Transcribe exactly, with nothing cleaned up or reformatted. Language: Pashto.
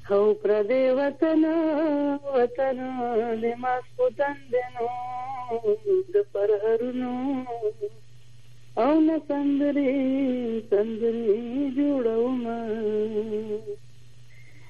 او پردې وطن وطن د ماسخوتن دنو د پرهرونو او نه سندرې سندرې جوړوم